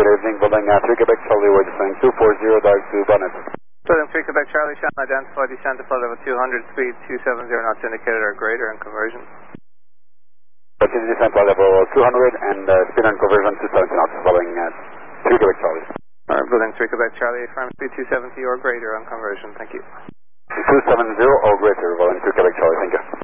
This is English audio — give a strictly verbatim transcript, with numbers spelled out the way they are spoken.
Good evening, building uh, three Quebec Charlie, we're descending two four zero, dark to bonnet. Building three Quebec Charlie, Shannon identified, descent to flood level two hundred, speed two seventy knots indicated or greater in conversion. Continue descent to level two hundred and uh, speed and conversion two seventy knots, following uh, three Quebec Charlie. Alright, building three Quebec Charlie, firm speed two seventy or greater on conversion, thank you. two seventy or greater, following three Quebec Charlie, thank you.